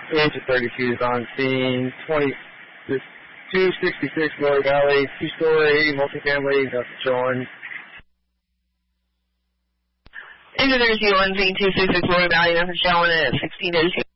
age of 32 is on scene. 266 Glory Valley, 2-story, multifamily, that's showing. Engineers, you on scene 266 Glory Valley, nothing showing at 1602.